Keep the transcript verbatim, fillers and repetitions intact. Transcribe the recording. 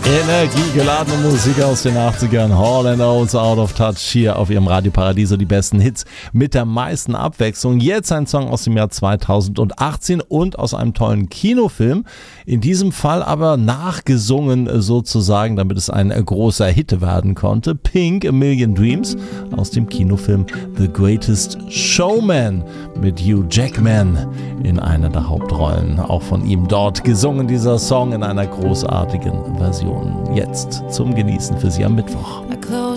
Energiegeladene Musik aus den achtzigern, Hall and Oates, Out of Touch, hier auf ihrem Radio Paradiso, die besten Hits mit der meisten Abwechslung. Jetzt ein Song aus dem Jahr zweitausendachtzehn und aus einem tollen Kinofilm. In diesem Fall aber nachgesungen sozusagen, damit es ein großer Hit werden konnte. Pink, A Million Dreams aus dem Kinofilm The Greatest Showman mit Hugh Jackman in einer der Hauptrollen. Auch von ihm dort gesungen, dieser Song in einer großartigen Version. Jetzt zum Genießen für Sie am Mittwoch.